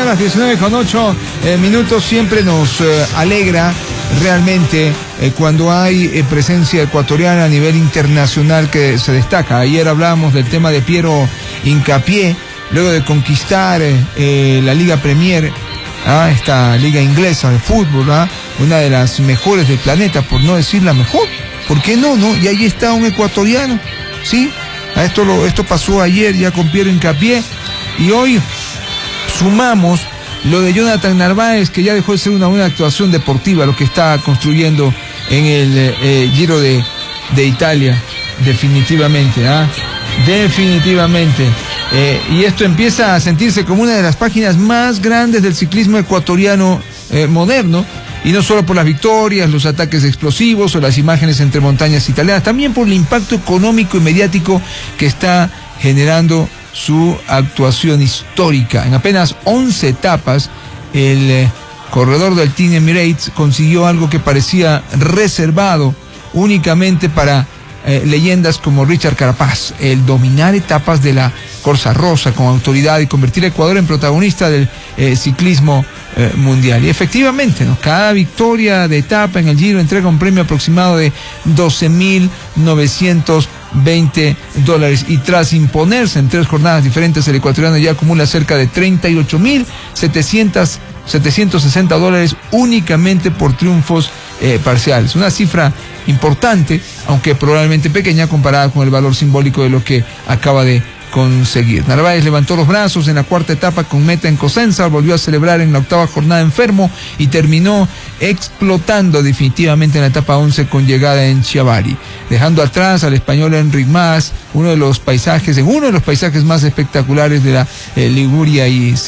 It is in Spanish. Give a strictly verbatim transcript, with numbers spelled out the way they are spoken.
a las diecinueve con ocho eh, minutos. Siempre nos eh, alegra realmente eh, cuando hay eh, presencia ecuatoriana a nivel internacional que se destaca. Ayer hablábamos del tema de Piero Hincapié, luego de conquistar eh, eh, la Liga Premier, ¿ah? esta liga inglesa de fútbol, ¿ah? una de las mejores del planeta, por no decir la mejor. ¿Por qué no, no? Y ahí está un ecuatoriano, ¿sí? Esto, lo, esto pasó ayer ya con Piero Hincapié, y hoy sumamos lo de Jonathan Narváez, que ya dejó de ser una buena actuación deportiva, lo que está construyendo en el eh, Giro de, de Italia, definitivamente, ¿ah? Definitivamente. Eh, y esto empieza a sentirse como una de las páginas más grandes del ciclismo ecuatoriano eh, moderno, y no solo por las victorias, los ataques explosivos o las imágenes entre montañas italianas, también por el impacto económico y mediático que está generando su actuación histórica. En apenas once etapas, el eh, corredor del Team Emirates consiguió algo que parecía reservado únicamente para eh, leyendas como Richard Carapaz: el dominar etapas de la Corsa Rosa con autoridad y convertir a Ecuador en protagonista del eh, ciclismo eh, mundial. Y efectivamente, ¿no? Cada victoria de etapa en el Giro entrega un premio aproximado de doce mil novecientos veinte dólares, y tras imponerse en tres jornadas diferentes, el ecuatoriano ya acumula cerca de treinta y ocho mil setecientos sesenta dólares únicamente por triunfos eh, parciales. Una cifra importante, aunque probablemente pequeña comparada con el valor simbólico de lo que acaba de conseguir. Narváez levantó los brazos en la cuarta etapa con meta en Cosenza, volvió a celebrar en la octava jornada enfermo y terminó explotando definitivamente en la etapa once con llegada en Chiavari, dejando atrás al español Enric Mas, uno de los paisajes, en uno de los paisajes más espectaculares de la eh, Liguria y